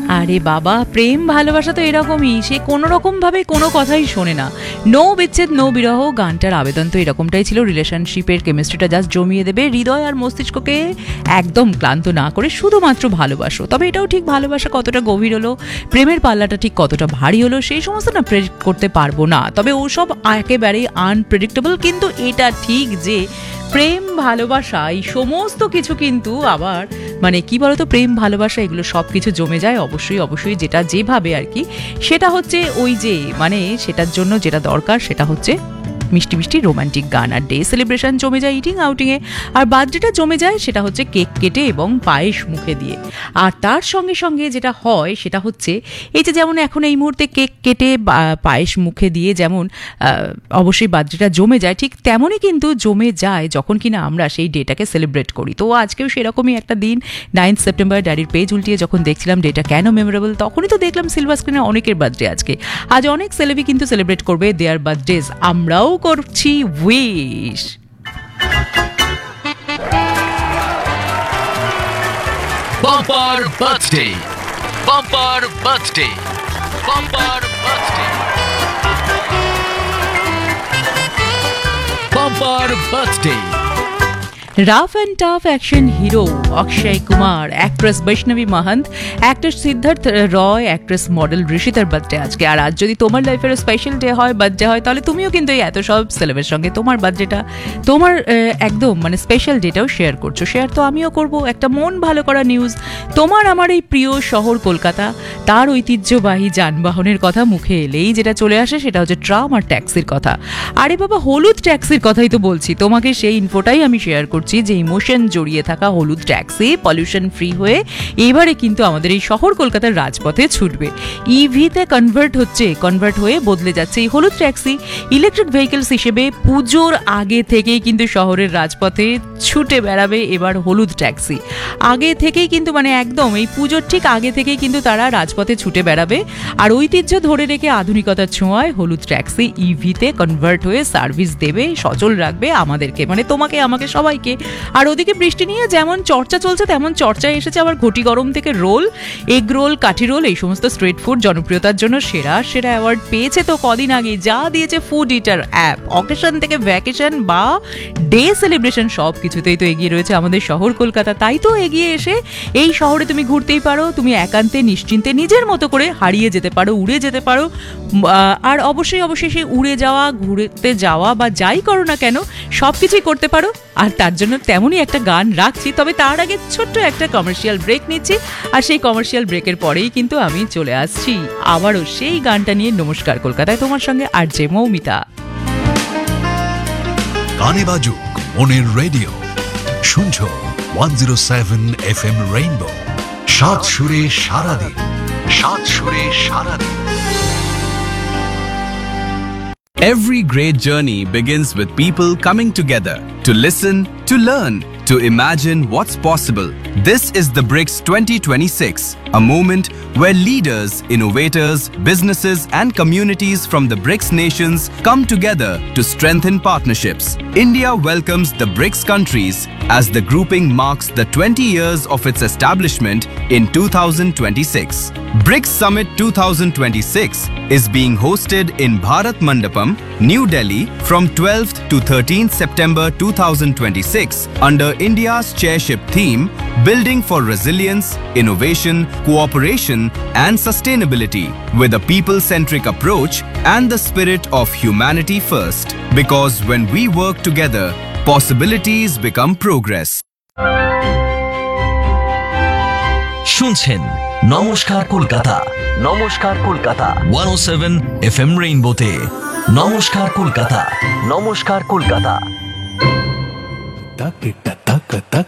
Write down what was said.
আরে বাবা, প্রেম ভালোবাসা তো এরকমই, সে কোনো রকম ভাবে কোনো কথাই শোনে না। নো বিচ্ছেদ নো বিরহ গানটার আবেদন তো এরকমটাই ছিল, রিলেশনশিপের কেমিস্ট্রিটা জাস্ট জমিয়ে দেবে, হৃদয় আর মস্তিষ্ককে একদম ক্লান্ত না করে শুধুমাত্র ভালোবাসো। তবে এটাও ঠিক, ভালোবাসা কতটা গভীর হলো, প্রেমের পাল্লাটা ঠিক কতটা ভারী হলো, সেই সমস্ত না প্রেডিক্ট করতে পারবো না। তবে ওসব একেবারেই আনপ্রেডিক্টেবল। কিন্তু এটা ঠিক যে প্রেম ভালোবাসা এই সমস্ত কিছু কিন্তু আবার মানে কি বলতো, প্রেম ভালোবাসা এগুলো সব কিছু জমে যায় অবশ্যই অবশ্যই, যেটা যেভাবে আর কি, সেটা হচ্ছে ওই যে মানে সেটার জন্য যেটা দরকার সেটা হচ্ছে মিষ্টি মিষ্টি রোমান্টিক গান। আর ডে সেলিব্রেশন জমে যায় ইটিং আউটিংয়ে, আর বার্থডেটা জমে যায় সেটা হচ্ছে কেক কেটে এবং পায়েস মুখে দিয়ে। আর তার সঙ্গে সঙ্গে যেটা হয় সেটা হচ্ছে এই যে যেমন এখন এই মুহূর্তে কেক কেটে পায়েস মুখে দিয়ে যেমন অবশ্যই বার্থডেটা জমে যায়, ঠিক তেমনই কিন্তু জমে যায় যখন কিনা আমরা সেই ডেটাকে সেলিব্রেট করি। তো আজকেও সেরকমই একটা দিন, 9 সেপ্টেম্বর। ডায়েরির পেজ উল্টিয়ে যখন দেখছিলাম ডেটা কেন মেমোরেবল, তখনই তো দেখলাম সিলভার স্ক্রিনে অনেকের বার্থডে আজকে। আজ অনেক সেলেবি কিন্তু সেলিব্রেট করবে দেয়ার বার্থডেজ, আমরাও করছি wish. Bumper birthday, bumper birthday, bumper birthday, bumper birthday. Rough and tough action hero Akshay Kumar, actress Vaishnavi Mahanta, actor Siddharth Roy, actress model ঋষিতার birthday আজকে। আর আজ যদি তোমার লাইফের স্পেশাল ডে হয়, বার্থডে হয়, তাহলে তুমিও কিন্তু এই এত সব সেলেবের সঙ্গে তোমার বার্থডেটা, তোমার একদম মানে স্পেশাল ডেটাও শেয়ার করছো। শেয়ার তো আমিও করব। একটা মন ভালো করা নিউজ, তোমার আমার এই প্রিয় শহর কলকাতা, তার ঐতিহ্যবাহী যানবাহনের কথা মুখে এলেই যেটা চলে আসে সেটা হচ্ছে ট্রাম আর ট্যাক্সির কথা। আরে বাবা, হলুদ ট্যাক্সির কথাই তো বলছি তোমাকে, সেই ইনফোটাই আমি শেয়ার করছি যে ইমোশন জড়িয়ে থাকা হলুদ ট্যাক্সি পলিউশন ফ্রি হয়ে এবারে কিন্তু আমাদের এই শহর কলকাতার রাজপথে ছুটবে। ইভিতে কনভার্ট হয়ে বদলে যাচ্ছে এই হলুদ ট্যাক্সি। ইলেকট্রিক ভেহিকলস হিসেবে পুজোর আগে থেকেই কিন্তু শহরের রাজপথে ছুটে বেড়াবে এবার হলুদ ট্যাক্সি। আগে থেকেই কিন্তু মানে একদম এই পুজোর ঠিক আগে থেকেই কিন্তু তারা রাজপথে ছুটে বেড়াবে। আর ঐতিহ্য ধরে রেখে আধুনিকতার ছোঁয়ায় হলুদ ট্যাক্সি ইভিতে কনভার্ট হয়ে সার্ভিস দেবে, সচল রাখবে আমাদেরকে, মানে তোমাকে আমাকে সবাইকে। আর ওদিকে বৃষ্টি নিয়ে যেমন চর্চা চলছে তেমন চর্চায় এসেছে আবার ঘটি গরম থেকে রোল, এগ রোল, কাঠি রোল, এই সমস্ত স্ট্রিট ফুড জনপ্রিয়তার জন্য সেরা সেরা অ্যাওয়ার্ড পেয়েছে তো কদিন আগে, যা দিয়েছে ফুড ইটার অ্যাপ। অকেশন থেকে ভ্যাকেশন বা ডে সেলিব্রেশন সব কিছুতেই তো এগিয়ে রয়েছে আমাদের শহর কলকাতা। তাই তো এগিয়ে এসে এই শহরে তুমি ঘুরতেই পারো, তুমি একান্তে নিশ্চিন্তে নিজের মতো করে হারিয়ে যেতে পারো, উড়ে যেতে পারো। আর অবশ্যই অবশ্যই সেই উড়ে যাওয়া, ঘুরতে যাওয়া বা যাই করো না কেন সব কিছুই করতে পারো। আর তার জন্য তেমনই একটা গান রাখছি। তবে তার আগে ছোট্ট একটা কমার্শিয়াল ব্রেক নিচ্ছি, আর সেই কমার্শিয়াল ব্রেকের পরেই কিন্তু আমি চলে আসছি আবারও সেই গানটা নিয়ে। নমস্কার কলকাতায় তোমার সঙ্গে আর যে মৌমিতা। গানে বাজুক মনের রেডিও, শুনছো 107 FM রেইনবো। সাত সুরে সারাদিন, সাত সুরে সারাদিন। Every great journey begins with people coming together to listen, to learn, to imagine what's possible. This is the BRICS 2026, a moment where leaders, innovators, businesses and communities from the BRICS nations come together to strengthen partnerships. India welcomes the BRICS countries as the grouping marks the 20 years of its establishment in 2026. BRICS Summit 2026 is being hosted in Bharat Mandapam, New Delhi from 12th to 13th September 2026 under India's chairship theme, Building for Resilience, Innovation, Cooperation and Sustainability, with a people-centric approach and the spirit of humanity first. Because when we work together, possibilities become progress. শুনছেন নমস্কার কলকাতা, নমস্কার Kolkata 107 FM রেইনবোতে। নমস্কার কলকাতা, নমস্কার কলকাতা। তাক তাক তাক